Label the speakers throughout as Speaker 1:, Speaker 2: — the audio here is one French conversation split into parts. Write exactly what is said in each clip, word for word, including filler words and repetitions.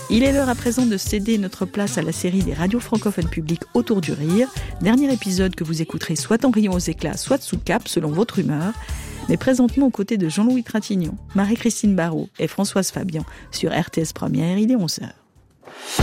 Speaker 1: Il est l'heure à présent de céder notre place à la série des radios francophones publiques autour du rire. Dernier épisode que vous écouterez soit en riant aux éclats, soit sous cap, selon votre humeur. Mais présentement aux côtés de Jean-Louis Trintignant, Marie-Christine Barrault et Françoise Fabian sur R T S Première, il est onze heures.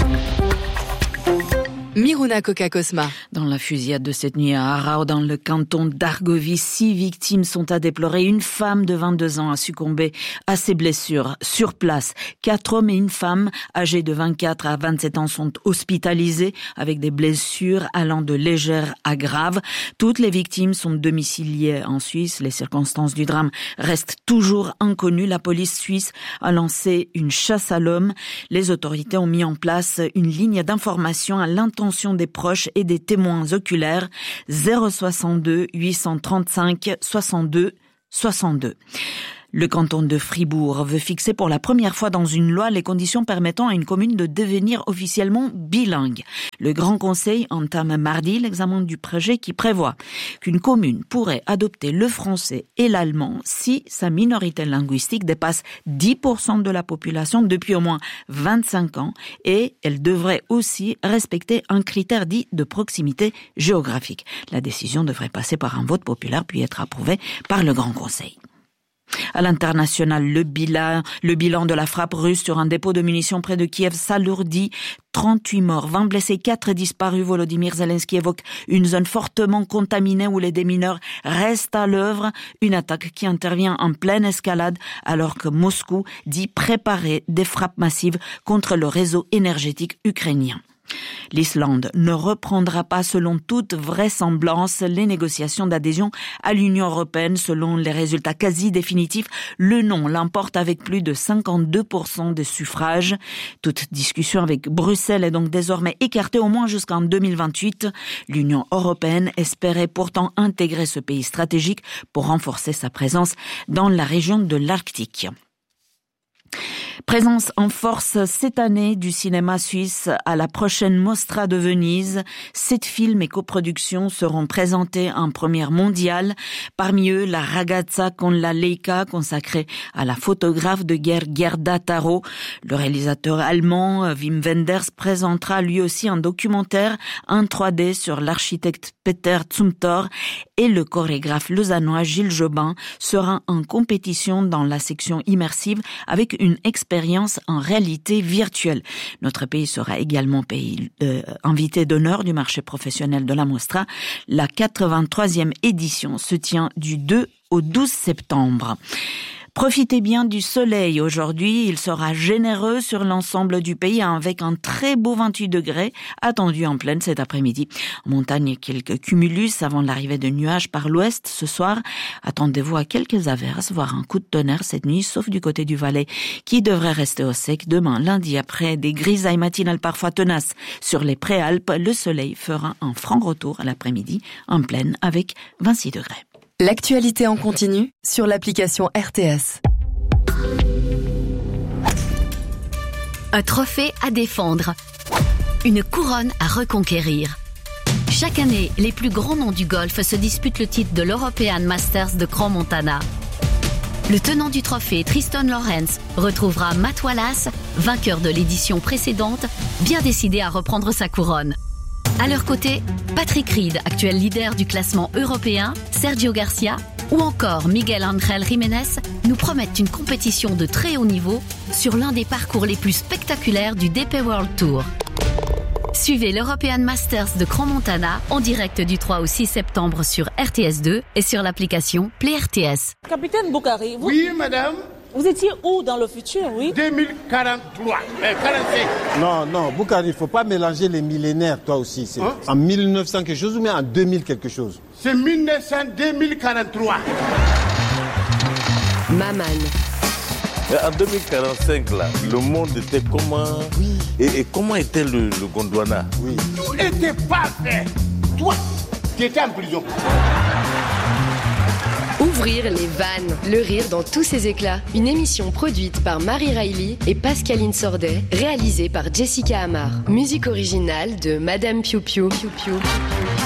Speaker 2: Miruna Coca-Cosma.
Speaker 1: Dans la fusillade de cette nuit à Arao, dans le canton d'Argovie, six victimes sont à déplorer. Une femme de vingt-deux ans a succombé à ses blessures sur place. Quatre hommes et une femme âgés de vingt-quatre à vingt-sept ans sont hospitalisés avec des blessures allant de légères à graves. Toutes les victimes sont domiciliées en Suisse. Les circonstances du drame restent toujours inconnues. La police suisse a lancé une chasse à l'homme. Les autorités ont mis en place une ligne d'information à l'intention des proches et des témoins oculaires zéro soixante-deux huit cent trente-cinq soixante-deux soixante-deux. Le canton de Fribourg veut fixer pour la première fois dans une loi les conditions permettant à une commune de devenir officiellement bilingue. Le Grand Conseil entame mardi l'examen du projet qui prévoit qu'une commune pourrait adopter le français et l'allemand si sa minorité linguistique dépasse dix pour cent de la population depuis au moins vingt-cinq ans et elle devrait aussi respecter un critère dit de proximité géographique. La décision devrait passer par un vote populaire puis être approuvée par le Grand Conseil. À l'international, le bilan, le bilan de la frappe russe sur un dépôt de munitions près de Kiev s'alourdit. trente-huit morts, vingt blessés, quatre disparus. Volodymyr Zelensky évoque une zone fortement contaminée où les démineurs restent à l'œuvre. Une attaque qui intervient en pleine escalade alors que Moscou dit préparer des frappes massives contre le réseau énergétique ukrainien. L'Islande ne reprendra pas selon toute vraisemblance les négociations d'adhésion à l'Union européenne selon les résultats quasi définitifs. Le non l'emporte avec plus de cinquante-deux pour cent des suffrages. Toute discussion avec Bruxelles est donc désormais écartée au moins jusqu'en deux mille vingt-huit. L'Union européenne espérait pourtant intégrer ce pays stratégique pour renforcer sa présence dans la région de l'Arctique. Présence en force cette année du cinéma suisse à la prochaine Mostra de Venise. Sept films et coproductions seront présentés en première mondiale. Parmi eux, la Ragazza con la Leica, consacrée à la photographe de guerre Gerda Taro. Le réalisateur allemand Wim Wenders présentera lui aussi un documentaire en trois D sur l'architecte Peter Zumthor et le chorégraphe lausannois Gilles Jobin sera en compétition dans la section immersive avec une expérience en réalité virtuelle. Notre pays sera également pays, euh, invité d'honneur du marché professionnel de la Mostra. La quatre-vingt-troisième édition se tient du deux au douze septembre. Profitez bien du soleil aujourd'hui, il sera généreux sur l'ensemble du pays avec un très beau vingt-huit degrés attendu en pleine cet après-midi. En montagne, quelques cumulus avant l'arrivée de nuages par l'ouest ce soir. Attendez-vous à quelques averses, voire un coup de tonnerre cette nuit, sauf du côté du Valais qui devrait rester au sec. Demain, lundi, après des grisailles matinales parfois tenaces sur les Préalpes, le soleil fera un franc retour à l'après-midi en pleine avec vingt-six degrés.
Speaker 2: L'actualité en continu sur l'application R T S.
Speaker 3: Un trophée à défendre. Une couronne à reconquérir. Chaque année, les plus grands noms du golf se disputent le titre de l'European Masters de Crans-Montana. Le tenant du trophée, Tristan Lawrence, retrouvera Matt Wallace, vainqueur de l'édition précédente, bien décidé à reprendre sa couronne. À leur côté, Patrick Reed, actuel leader du classement européen, Sergio Garcia ou encore Miguel Ángel Jiménez nous promettent une compétition de très haut niveau sur l'un des parcours les plus spectaculaires du D P World Tour. Suivez l'European Masters de Crans-Montana en direct du trois au six septembre sur R T S deux et sur l'application Play R T S.
Speaker 4: Capitaine Boukari, vous...
Speaker 5: Oui, madame.
Speaker 4: Vous étiez où dans le futur, oui?
Speaker 5: deux mille quarante-trois, euh, quarante-cinq.
Speaker 6: Non, non, Boukari, il ne faut pas mélanger les millénaires, toi aussi. C'est hein? En mille neuf cents quelque chose ou bien en deux mille quelque chose?
Speaker 5: C'est mille neuf cents, deux mille quarante-trois.
Speaker 2: Maman.
Speaker 7: En deux mille quarante-cinq, là, le monde était comment?
Speaker 6: Oui.
Speaker 7: Et, et comment était le, le Gondwana?
Speaker 6: Oui.
Speaker 5: Tout était parfait. Toi, tu étais en prison.
Speaker 2: Ouvrir les vannes, le rire dans tous ses éclats. Une émission produite par Marie Riley et Pascaline Sordet, réalisée par Jessica Amar. Musique originale de Madame Piu Piu. Piu Piu.